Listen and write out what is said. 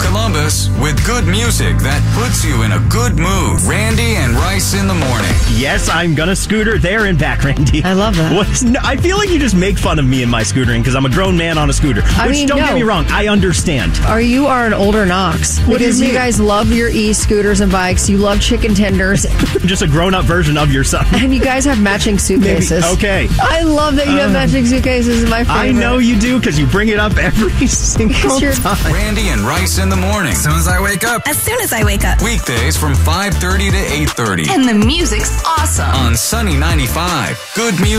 Columbus with good music that puts you in a good mood. Randy and Rice in the morning. Yes, I'm gonna scooter there and back, Randy. I love that. No, I feel like you just make fun of me and my scootering because I'm a grown man on a scooter. Don't get me wrong, I understand. You are an older Knox. What do you because mean? you guys love your e-scooters and bikes. You love chicken tenders. Just a grown-up version of yourself. And you guys have matching suitcases. Okay. I love that you have matching suitcases. Is my favorite. I know you do because you bring it up every single time. Randy and Rice in the morning. As soon as I wake up. As soon as I wake up. Weekdays from 5:30 to 8:30. And the music's awesome. On Sunny 95. Good music.